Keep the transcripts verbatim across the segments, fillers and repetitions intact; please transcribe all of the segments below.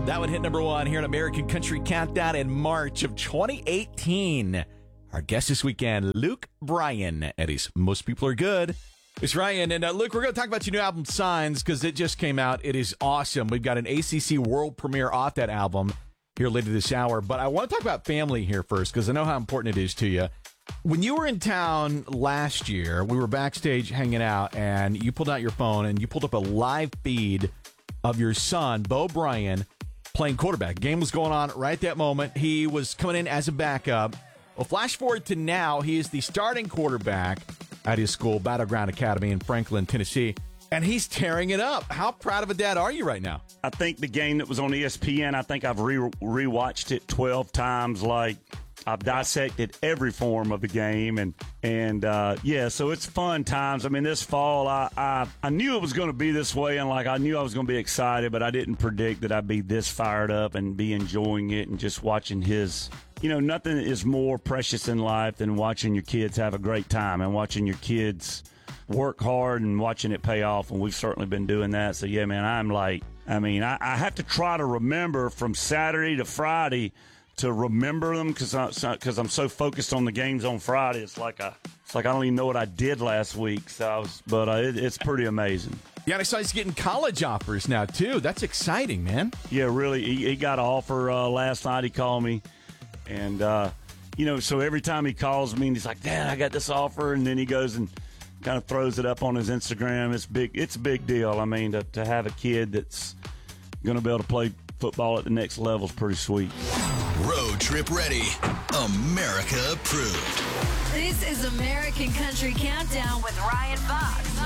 That would hit number one here in American Country Countdown in March of twenty eighteen. Our guest this weekend, Luke Bryan, at his Most People Are Good. It's Ryan, and uh, Luke, we're going to talk about your new album, Signs, because it just came out. It is awesome. We've got an A C C world premiere off that album here later this hour, but I want to talk about family here first, because I know how important it is to you. When you were in town last year, we were backstage hanging out, and you pulled out your phone, and you pulled up a live feed of your son, Bo Bryan, playing quarterback. Game was going on right at that moment. He was coming in as a backup. Well, flash forward to now, he is the starting quarterback at his school, Battleground Academy in Franklin, Tennessee, and he's tearing it up. How proud of a dad are you right now? I think the game that was on E S P N, I think I've re- rewatched it twelve times. Like, I've dissected every form of the game, and and uh, yeah, so it's fun times. I mean, this fall, I I, I knew it was going to be this way, and like I knew I was going to be excited, but I didn't predict that I'd be this fired up and be enjoying it and just watching his. You know, nothing is more precious in life than watching your kids have a great time and watching your kids work hard and watching it pay off, and we've certainly been doing that. So, yeah, man, I'm like, I mean, I, I have to try to remember from Saturday to Friday to remember them because because I'm so focused on the games on Friday. It's like I, it's like I don't even know what I did last week. So, I was, but uh, it, it's pretty amazing. Yeah, and I saw he's getting college offers now too. That's exciting, man. Yeah, really. He, he got an offer uh, last night. He called me. And, uh, you know, so every time he calls me and he's like, Dad, I got this offer. And then he goes and kind of throws it up on his Instagram. It's big. It's a big deal. I mean, to, to have a kid that's going to be able to play football at the next level is pretty sweet. Road trip ready. America approved. This is American Country Countdown with Ryan Fox.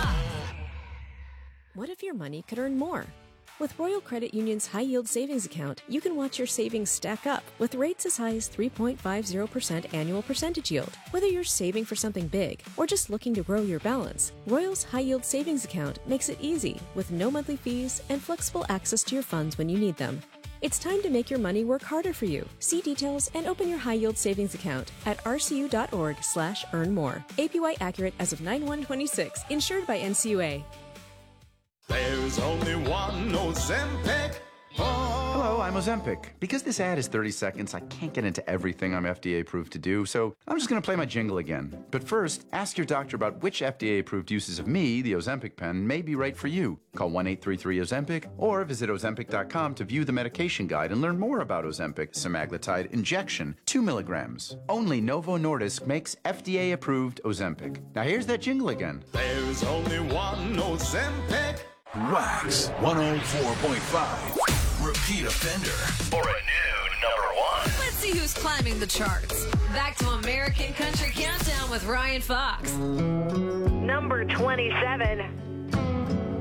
What if your money could earn more? With Royal Credit Union's high-yield savings account, you can watch your savings stack up with rates as high as three point five zero percent annual percentage yield. Whether you're saving for something big or just looking to grow your balance, Royal's high-yield savings account makes it easy with no monthly fees and flexible access to your funds when you need them. It's time to make your money work harder for you. See details and open your high-yield savings account at rcu.org slash earn more. A P Y accurate as of nine one twenty-six, insured by N C U A. There's only one Ozempic. Hello, I'm Ozempic. Because this ad is thirty seconds, I can't get into everything I'm F D A approved to do, so I'm just going to play my jingle again. But first, ask your doctor about which F D A approved uses of me, the Ozempic pen, may be right for you. Call one eight three three Ozempic or visit Ozempic dot com to view the medication guide and learn more about Ozempic semaglutide injection, two milligrams. Only Novo Nordisk makes F D A approved Ozempic. Now here's that jingle again. There's only one Ozempic. Wax one oh four point five. Repeat offender. For a new number one. Let's see who's climbing the charts. Back to American Country Countdown with Ryan Fox. Number twenty-seven.